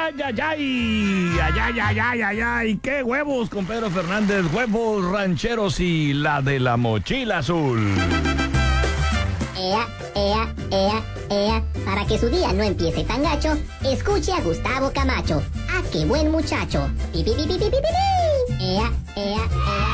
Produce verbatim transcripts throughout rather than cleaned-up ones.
ay, ay, ay, ay, ay, ay, ay, ay, ay, qué huevos con Pedro Fernández, huevos rancheros y la de la mochila azul. Ea, ea, ea, ea, para que su día no empiece tan gacho, escuche a Gustavo Camacho. ¡Ah, qué buen muchacho! ¡Pi, pi, pi, pi, pi, pi, pi! ¡Ea, ea, ea!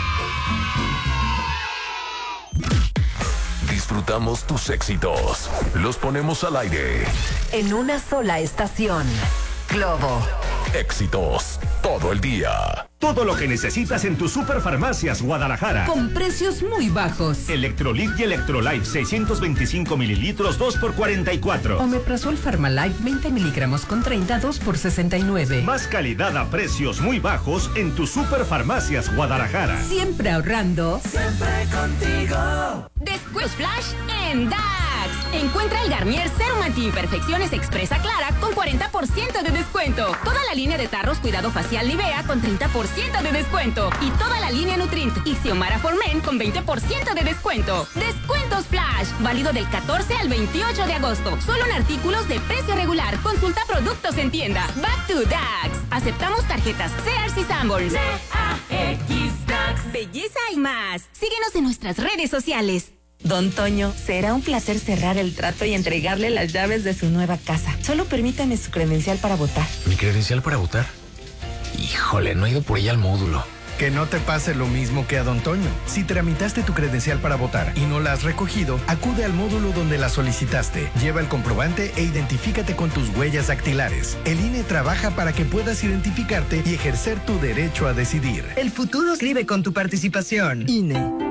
Disfrutamos tus éxitos. Los ponemos al aire. En una sola estación. Globo. Éxitos todo el día. Todo lo que necesitas en tus Superfarmacias Guadalajara. Con precios muy bajos. Electrolit y Electrolife seiscientos veinticinco mililitros, dos por cuarenta y cuatro. Omeprazol Pharmalife veinte miligramos con treinta, dos por sesenta y nueve. Más calidad a precios muy bajos en tus Superfarmacias Guadalajara. Siempre ahorrando. Siempre contigo. Descuentos Flash en Dax. Encuentra el Garnier Serum Anti-Imperfecciones Expresa Clara con cuarenta por ciento de descuento. Toda la línea de tarros Cuidado Facial Nivea con treinta por ciento de descuento. Y toda la línea Nutrint y Xiomara for Men con veinte por ciento de descuento. Descuentos Flash. Válido del catorce al veintiocho de agosto. Solo en artículos de precio regular. Consulta productos en tienda. Back to Dax. Aceptamos tarjetas Sears y Sanborns. D A X Dax. Belleza y más. Síguenos en nuestras redes sociales. Don Toño, será un placer cerrar el trato y entregarle las llaves de su nueva casa. Solo permítame su credencial para votar. ¿Mi credencial para votar? Híjole, no he ido por ella al módulo. Que no te pase lo mismo que a Don Toño. Si tramitaste tu credencial para votar y no la has recogido, acude al módulo donde la solicitaste. Lleva el comprobante e identifícate con tus huellas dactilares. El I N E trabaja para que puedas identificarte y ejercer tu derecho a decidir. El futuro escribe con tu participación. I N E.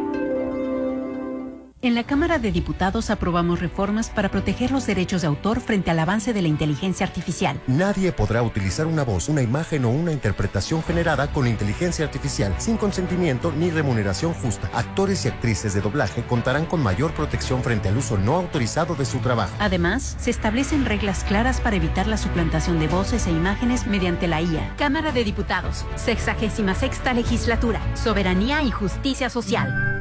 En la Cámara de Diputados aprobamos reformas para proteger los derechos de autor frente al avance de la inteligencia artificial. Nadie podrá utilizar una voz, una imagen o una interpretación generada con inteligencia artificial sin consentimiento ni remuneración justa. Actores y actrices de doblaje contarán con mayor protección frente al uso no autorizado de su trabajo. Además, se establecen reglas claras para evitar la suplantación de voces e imágenes mediante la I A. Cámara de Diputados, sexagésima sexta legislatura, soberanía y justicia social.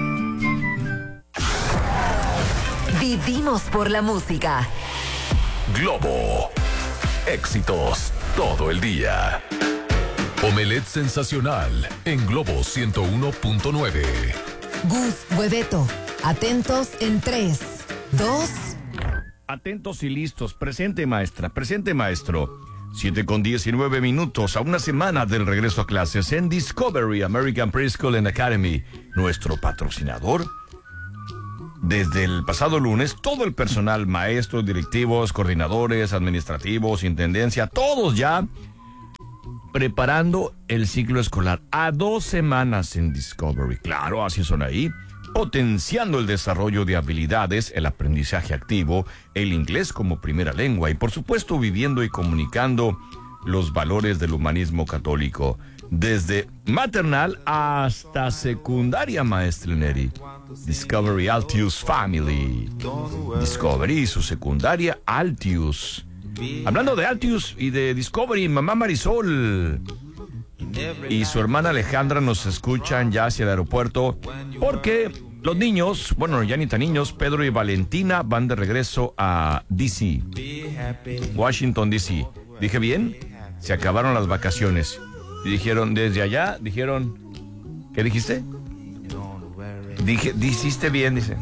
Vivimos por la música. Globo. Éxitos todo el día. Omelette sensacional en Globo ciento uno punto nueve. Gus, Hueveto, atentos en tres, dos. Atentos y listos. Presente, maestra. Presente, maestro. siete con diecinueve minutos, a una semana del regreso a clases en Discovery American Preschool and Academy, nuestro patrocinador. Desde el pasado lunes, todo el personal, maestros, directivos, coordinadores, administrativos, intendencia, todos ya preparando el ciclo escolar a dos semanas en Discovery. Claro, así son ahí, potenciando el desarrollo de habilidades, el aprendizaje activo, el inglés como primera lengua y, por supuesto, viviendo y comunicando los valores del humanismo católico. Desde maternal hasta secundaria, maestra Neri. Discovery Altius Family. Discovery y su secundaria Altius. Hablando de Altius y de Discovery, mamá Marisol y su hermana Alejandra nos escuchan ya hacia el aeropuerto porque los niños, bueno, ya ni tan niños, Pedro y Valentina van de regreso a D C, Washington D C. ¿Dije bien? Se acabaron las vacaciones. Y dijeron, desde allá, dijeron, ¿qué dijiste? Dije, dijiste bien, dice.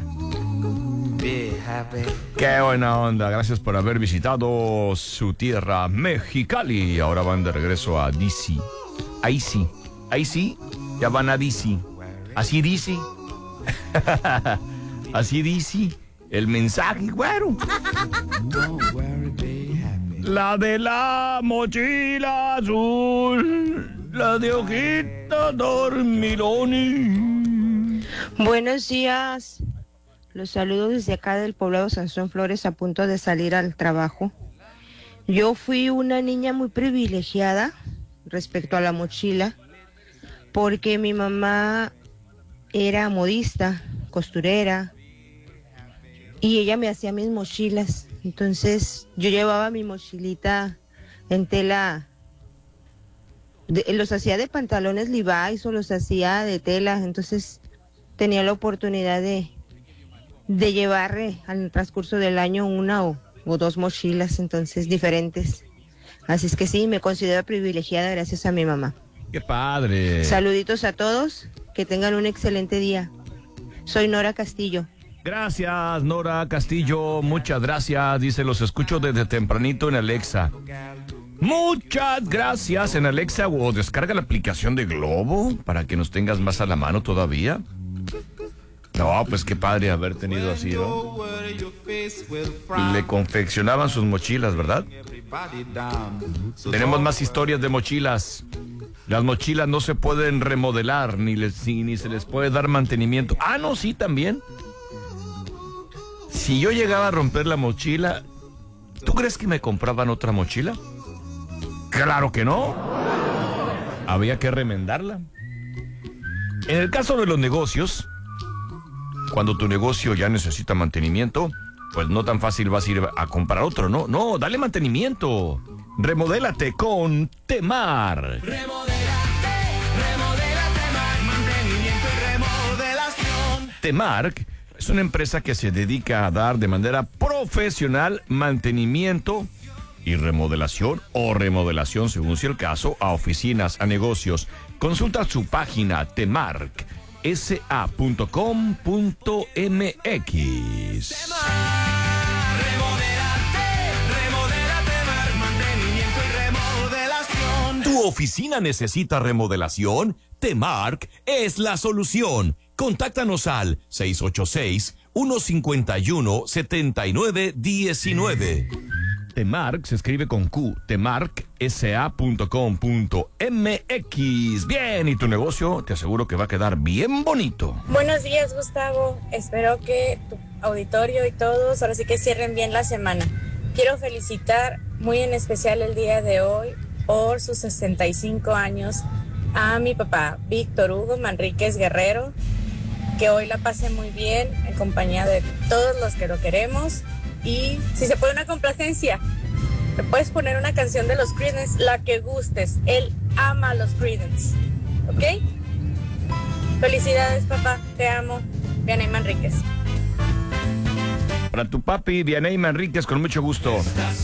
Qué buena onda, gracias por haber visitado su tierra, Mexicali. Ahora van de regreso a D C. Ahí sí, ahí sí, ya van a D C. Así dice. Así dice el mensaje, güero. La de la mochila azul, la de hojita dormiloni. Buenos días. Los saludo desde acá del poblado Sansón Flores, a punto de salir al trabajo. Yo fui una niña muy privilegiada respecto a la mochila, porque mi mamá era modista, costurera, y ella me hacía mis mochilas. Entonces yo llevaba mi mochilita en tela, de, los hacía de pantalones Levi's o los hacía de tela. Entonces tenía la oportunidad de, de llevar eh, al transcurso del año una o, o dos mochilas, entonces diferentes. Así es que sí, me considero privilegiada gracias a mi mamá. ¡Qué padre! Saluditos a todos, que tengan un excelente día. Soy Nora Castillo. Gracias, Nora Castillo, muchas gracias. Dice, los escucho desde tempranito en Alexa. Muchas gracias en Alexa, o descarga la aplicación de Globo para que nos tengas más a la mano todavía. No, pues qué padre haber tenido así, ¿no? Le confeccionaban sus mochilas, ¿verdad? Tenemos más historias de mochilas. Las mochilas no se pueden remodelar, ni, les, ni, ni se les puede dar mantenimiento. Ah, no, sí, también. Si yo llegaba a romper la mochila, ¿tú crees que me compraban otra mochila? ¡Claro que no! Había que remendarla. En el caso de los negocios, cuando tu negocio ya necesita mantenimiento, pues no tan fácil vas a ir a comprar otro, ¿no? No, dale mantenimiento. Remodélate con Temar. Remodélate, remodélate, Temar, mantenimiento y remodelación. Temar es una empresa que se dedica a dar de manera profesional mantenimiento y remodelación o remodelación, según sea el caso, a oficinas, a negocios. Consulta su página temark s a punto com punto m x. ¿Tu oficina necesita remodelación? Temark es la solución. Contáctanos al seis ocho seis, uno cinco uno, siete nueve uno nueve. Temark se escribe con Q, temark s a punto com punto m x. Bien, y tu negocio te aseguro que va a quedar bien bonito. Buenos días, Gustavo. Espero que tu auditorio y todos ahora sí que cierren bien la semana. Quiero felicitar muy en especial el día de hoy por sus sesenta y cinco años a mi papá, Víctor Hugo Manríquez Guerrero, que hoy la pase muy bien en compañía de todos los que lo queremos. Y si se puede una complacencia, le puedes poner una canción de los Creedence, la que gustes. Él ama a los Creedence, ¿ok? Felicidades, papá, te amo. Vianey Manríquez. Para tu papi, Vianey Manríquez, con mucho gusto.